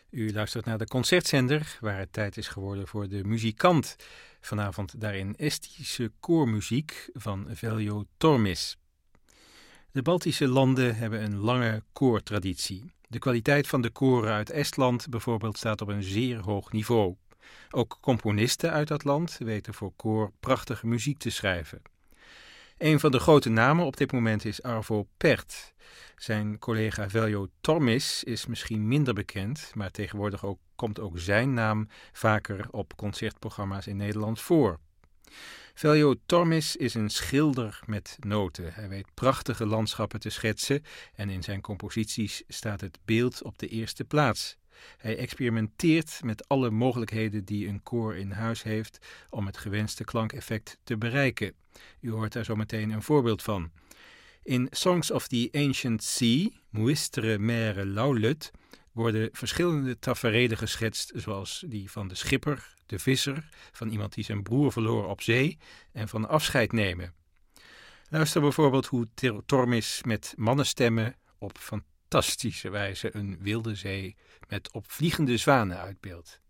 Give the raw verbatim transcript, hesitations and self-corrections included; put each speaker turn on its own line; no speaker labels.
U luistert naar de Concertzender, waar het tijd is geworden voor de muzikant. Vanavond daarin Estische koormuziek van Veljo Tormis. De Baltische landen hebben een lange koortraditie. De kwaliteit van de koren uit Estland bijvoorbeeld staat op een zeer hoog niveau. Ook componisten uit dat land weten voor koor prachtige muziek te schrijven. Een van de grote namen op dit moment is Arvo Pärt. Zijn collega Veljo Tormis is misschien minder bekend, maar tegenwoordig ook, komt ook zijn naam vaker op concertprogramma's in Nederland voor. Veljo Tormis is een schilder met noten. Hij weet prachtige landschappen te schetsen en in zijn composities staat het beeld op de eerste plaats. Hij experimenteert met alle mogelijkheden die een koor in huis heeft om het gewenste klankeffect te bereiken. U hoort daar zo meteen een voorbeeld van. In Songs of the Ancient Sea, Muistere Mere Laulut, worden verschillende taferelen geschetst, zoals die van de schipper, de visser, van iemand die zijn broer verloor op zee en van afscheid nemen. Luister bijvoorbeeld hoe Tormis met mannenstemmen op fantastische wijze een wilde zee met opvliegende zwanen uitbeeldt.